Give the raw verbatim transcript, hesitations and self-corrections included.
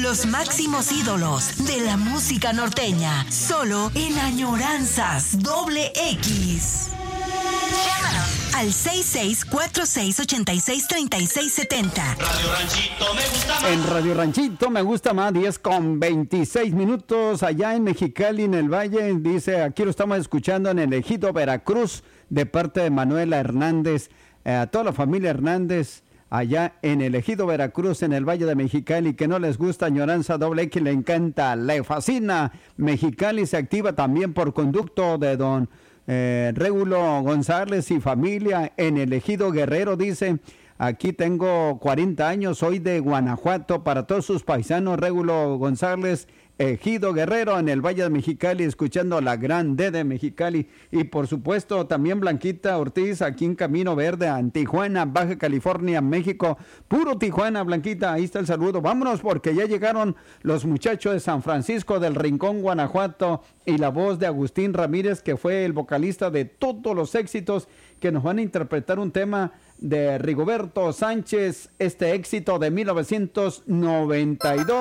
Los máximos ídolos de la música norteña, solo en Añoranzas Doble X. Llámanos al seis seis cuatro seis ocho seis tres seis siete cero. Radio Ranchito me gusta más. En Radio Ranchito me gusta más, diez con veintiséis minutos, allá en Mexicali, en el Valle. Dice, aquí lo estamos escuchando en el Ejido Veracruz, de parte de Manuela Hernández, eh, a toda la familia Hernández, allá en el Ejido Veracruz, en el Valle de Mexicali, que no les gusta Añoranza Doble X, le encanta, le fascina. Mexicali se activa también por conducto de don eh, Régulo González y familia en el Ejido Guerrero. Dice, aquí tengo cuarenta años, soy de Guanajuato, para todos sus paisanos, Régulo González, Ejido Guerrero, en el Valle de Mexicali, escuchando la Gran D de Mexicali. Y por supuesto también Blanquita Ortiz, aquí en Camino Verde, en Tijuana, Baja California, México. Puro Tijuana, Blanquita, ahí está el saludo. Vámonos porque ya llegaron los muchachos de San Francisco del Rincón, Guanajuato, y la voz de Agustín Ramírez, que fue el vocalista de todos los éxitos, que nos van a interpretar un tema de Rigoberto Sánchez, este éxito de mil novecientos noventa y dos.